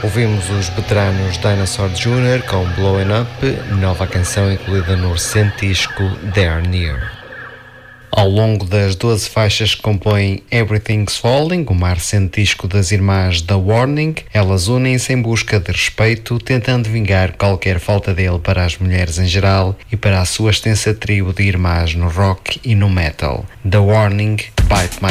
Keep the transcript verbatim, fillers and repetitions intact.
Ouvimos os veteranos Dinosaur Júnior com Blowing Up, nova canção incluída no recente disco They're Near. Ao longo das doze faixas que compõem Everything's Falling, o mais recente disco das irmãs The Warning, elas unem-se em busca de respeito, tentando vingar qualquer falta dele para as mulheres em geral e para a sua extensa tribo de irmãs no rock e no metal. The Warning, Bite My